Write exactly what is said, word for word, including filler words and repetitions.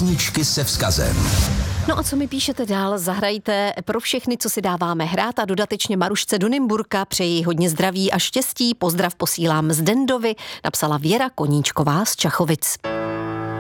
Písničky se vzkazem. No a co mi píšete dál? Zahrajte pro všechny, co si dáváme hrát, a dodatečně Marušce do Nymburka přeji hodně zdraví a štěstí. Pozdrav posílám z Dendovy, napsala Věra Koníčková z Čachovic.